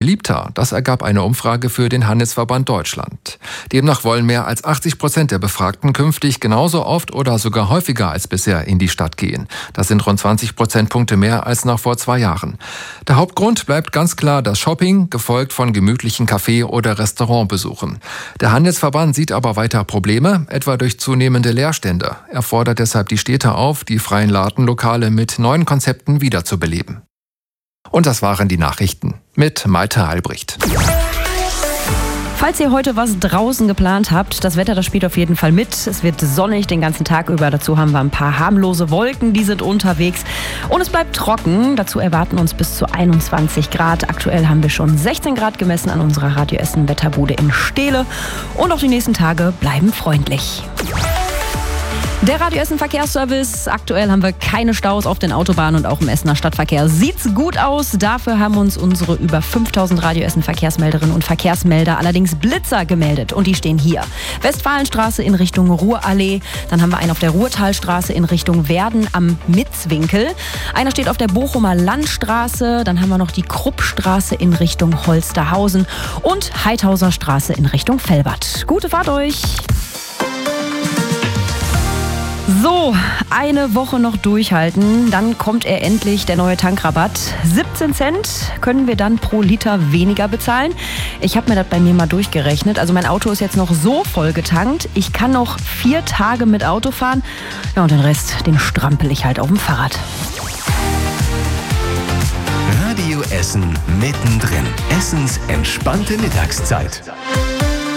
beliebter. Das ergab eine Umfrage für den Handelsverband Deutschland. Demnach wollen mehr als 80% der Befragten künftig genauso oft oder sogar häufiger als bisher in die Stadt gehen. Das sind rund 20 Prozentpunkte mehr als noch vor 2 Jahren. Der Hauptgrund bleibt ganz klar das Shopping, gefolgt von gemütlichen Café- oder Restaurantbesuchen. Der Handelsverband sieht aber weiter Probleme, etwa durch zunehmende Leerstände. Er fordert deshalb die Städte auf, die freien Ladenlokale mit neuen Konzepten wiederzubeleben. Und das waren die Nachrichten mit Malte Albrecht. Falls ihr heute was draußen geplant habt, das Wetter, das spielt auf jeden Fall mit. Es wird sonnig den ganzen Tag über. Dazu haben wir ein paar harmlose Wolken, die sind unterwegs. Und es bleibt trocken. Dazu erwarten uns bis zu 21 Grad. Aktuell haben wir schon 16 Grad gemessen an unserer Radio Essen Wetterbude in Steele. Und auch die nächsten Tage bleiben freundlich. Der Radio Essen Verkehrsservice. Aktuell haben wir keine Staus auf den Autobahnen und auch im Essener Stadtverkehr sieht's gut aus. Dafür haben uns unsere über 5000 Radio Essen Verkehrsmelderinnen und Verkehrsmelder allerdings Blitzer gemeldet. Und die stehen hier. Westfalenstraße in Richtung Ruhrallee. Dann haben wir einen auf der Ruhrtalstraße in Richtung Werden am Mitzwinkel. Einer steht auf der Bochumer Landstraße. Dann haben wir noch die Kruppstraße in Richtung Holsterhausen und Heidhauser Straße in Richtung Velbert. Gute Fahrt euch! So, eine Woche noch durchhalten, dann kommt er endlich, der neue Tankrabatt. 17 Cent können wir dann pro Liter weniger bezahlen. Ich habe mir das bei mir mal durchgerechnet. Also mein Auto ist jetzt noch so voll getankt. Ich kann noch 4 Tage mit Auto fahren. Ja, und den Rest, den strampel ich halt auf dem Fahrrad. Radio Essen mittendrin. Essens entspannte Mittagszeit.